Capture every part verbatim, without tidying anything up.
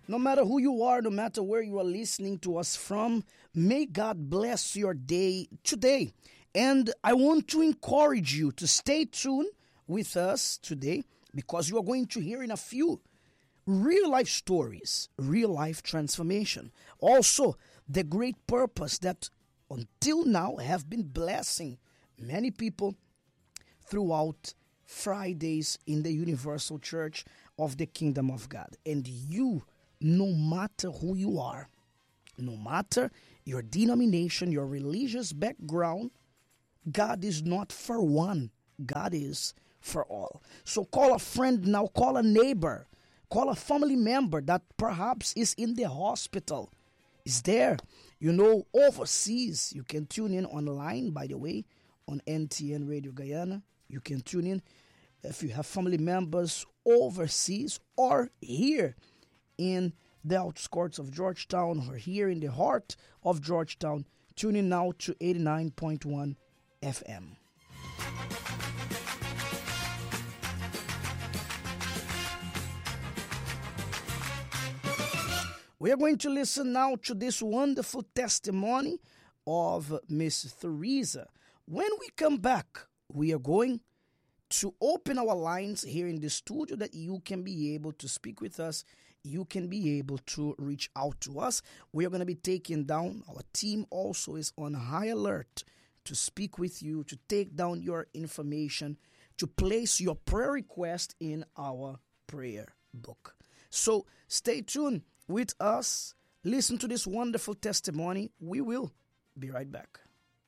No matter who you are, no matter where you are listening to us from, may God bless your day today. And I want to encourage you to stay tuned with us today because you are going to hear in a few real life stories, real life transformation. Also, the great purpose that until now have been blessing many people throughout Fridays in the Universal Church of the Kingdom of God. And you, no matter who you are, no matter your denomination, your religious background, God is not for one. God is for all. So call a friend now, call a neighbor, call a family member that perhaps is in the hospital, is there, you know, overseas. You can tune in online, by the way, on N T N Radio Guyana. You can tune in if you have family members overseas or here in the outskirts of Georgetown or here in the heart of Georgetown. Tune in now to eighty-nine point one F M. We are going to listen now to this wonderful testimony of Miss Theresa. When we come back, we are going to open our lines here in the studio that you can be able to speak with us. You can be able to reach out to us. We are going to be taking down, our team also is on high alert to speak with you, to take down your information, to place your prayer request in our prayer book. So stay tuned with us. Listen to this wonderful testimony. We will be right back.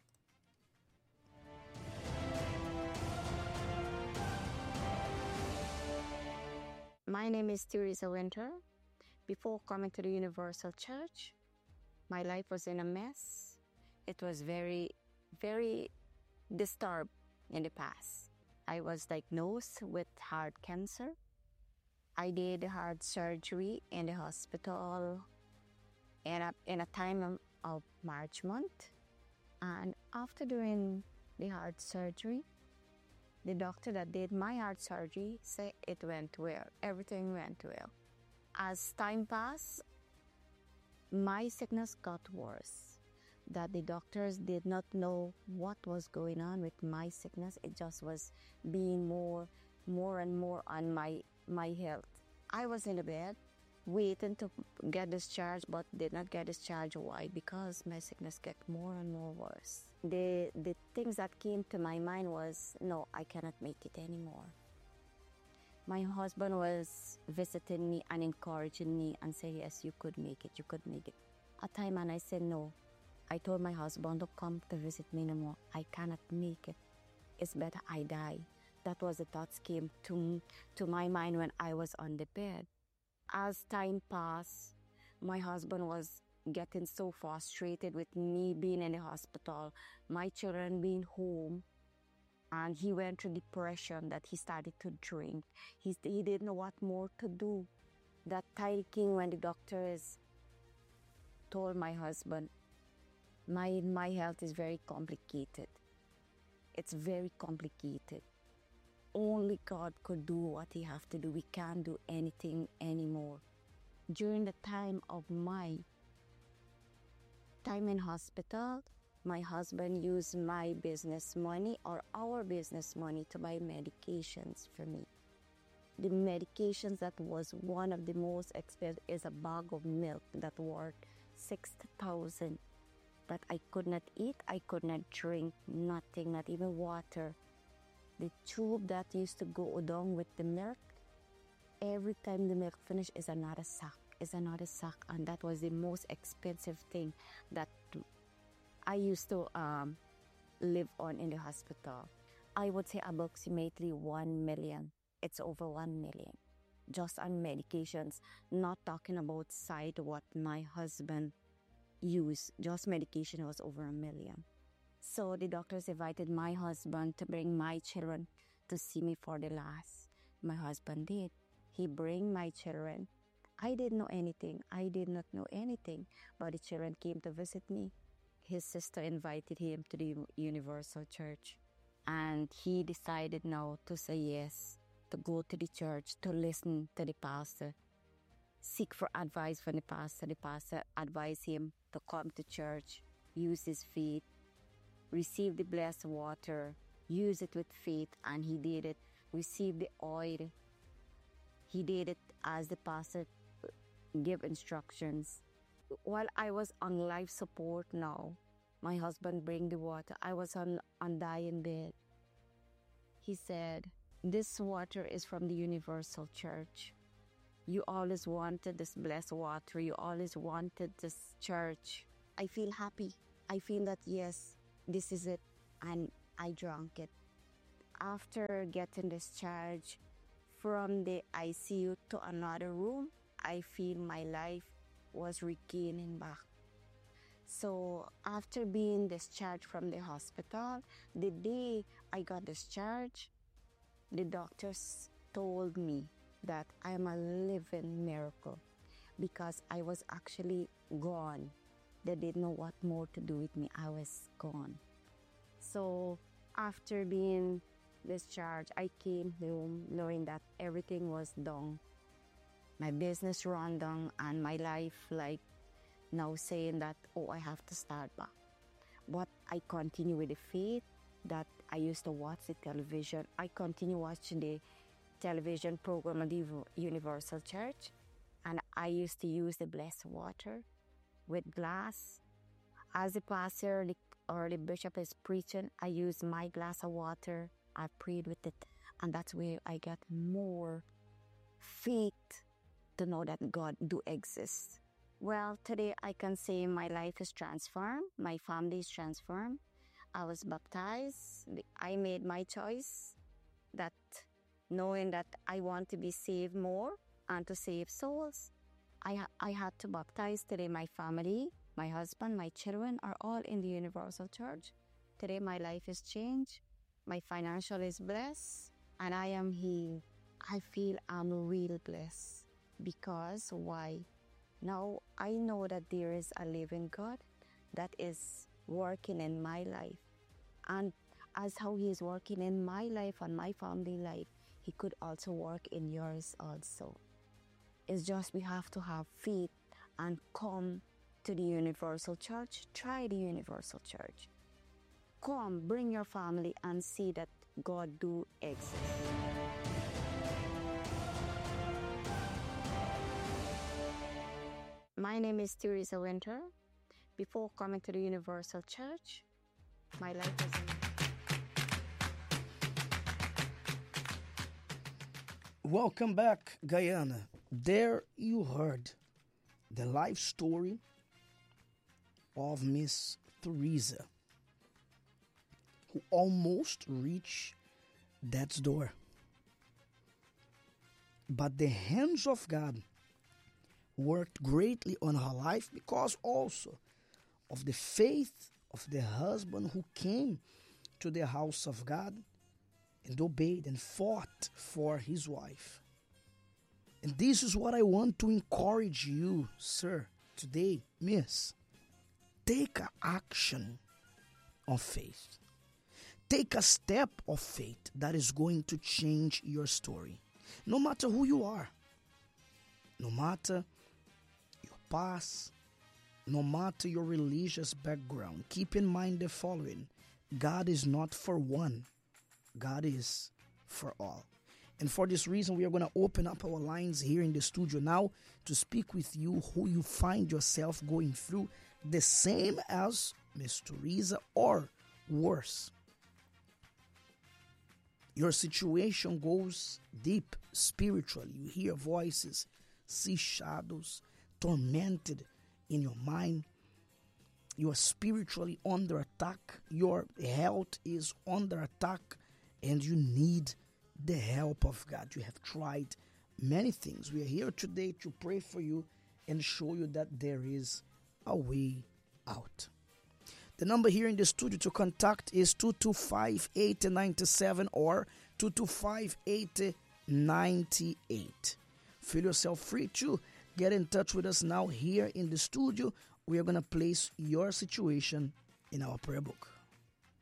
My name is Theresa Winter. Before coming to the Universal Church, my life was in a mess. It was very, very disturbed in the past. I was diagnosed with heart cancer. I did heart surgery in the hospital in a, in a time of March month. And after doing the heart surgery, the doctor that did my heart surgery said it went well. Everything went well. As time passed, my sickness got worse. That the doctors did not know what was going on with my sickness. It just was being more, more and more on my my health. I was in the bed waiting to get discharged, but did not get discharged. Why? Because my sickness got more and more worse. The the things that came to my mind was, no, I cannot make it anymore. My husband was visiting me and encouraging me and saying, yes, you could make it, you could make it. At time and I said no. I told my husband to come to visit me no more. I cannot make it. It's better I die. That was the thoughts came to, to my mind when I was on the bed. As time passed, my husband was getting so frustrated with me being in the hospital, my children being home, and he went through depression that he started to drink. He, he didn't know what more to do. That time came when the doctors told my husband, my, my health is very complicated. It's very complicated. Only God could do what he have to do. We can't do anything anymore. During the time of my time in hospital, my husband used my business money or our business money to buy medications for me. The medications that was one of the most expensive is a bag of milk that worth six thousand. That I could not eat, I could not drink, nothing, not even water. The tube that used to go along with the milk, every time the milk finished is another sack, is another sack. And that was the most expensive thing that I used to um, live on in the hospital. I would say approximately one million. It's over one million. Just on medications, not talking about side what my husband used. Just medication was over a million. So the doctors invited my husband to bring my children to see me for the last. My husband did. He bring my children. I didn't know anything. I did not know anything. But the children came to visit me. His sister invited him to the Universal Church. And he decided now to say yes, to go to the church, to listen to the pastor. seek for advice from the pastor. The pastor advised him to come to church, use his faith, receive the blessed water, use it with faith, and he did it. Receive the oil. He did it as the pastor gave instructions. While I was on life support now, my husband bring the water. I was on, on dying bed. He said, this water is from the Universal Church. You always wanted this blessed water. You always wanted this church. I feel happy. I feel that, yes, this is it. And I drank it. After getting discharged from the I C U to another room, I feel my life was regaining back. So after being discharged from the hospital, the day I got discharged, the doctors told me that I am a living miracle because I was actually gone. They didn't know what more to do with me. I was gone. So after being discharged, I came home knowing that everything was done. My business run down and my life, like now saying that, oh, I have to start back. But I continue with the faith that I used to watch the television. I continue watching the television program of the Universal Church, and I used to use the blessed water with glass. As the pastor or the bishop is preaching, I use my glass of water. I prayed with it, and that's where I got more faith to know that God do exist. Well, today I can say my life is transformed. My family is transformed. I was baptized. I made my choice that knowing that I want to be saved more and to save souls. I, I had to baptize today. My family, my husband, my children are all in the Universal Church. Today my life is changed. My financial is blessed and I am healed. I feel I'm real blessed. Because why? Now I know that there is a living God that is working in my life. And as how he is working in my life and my family life, he could also work in yours also. It's just we have to have faith and come to the Universal Church. Try the Universal Church. Come, bring your family and see that God do exist. My name is Teresa Winter. Before coming to the Universal Church, my life was in... Welcome back, Guyana. There you heard the life story of Miss Teresa, who almost reached death's door. But the hands of God worked greatly on her life because also of the faith of the husband who came to the house of God and obeyed and fought for his wife. And this is what I want to encourage you, sir, today, miss. Take an action of faith. Take a step of faith that is going to change your story. No matter who you are, no matter past, no matter your religious background, keep in mind the following. God is not for one. God is for all. And for this reason, we are going to open up our lines here in the studio now to speak with you who you find yourself going through the same as Miss Teresa or worse. Your situation goes deep spiritually. You hear voices, see shadows, tormented in your mind. You are spiritually under attack. Your health is under attack, and you need the help of God. You have tried many things. We are here today to pray for you and show you that there is a way out. The number here in the studio to contact is two two five, eight nine seven or two two five, eight nine eight. Feel yourself free to get in touch with us now here in the studio. We are going to place your situation in our prayer book.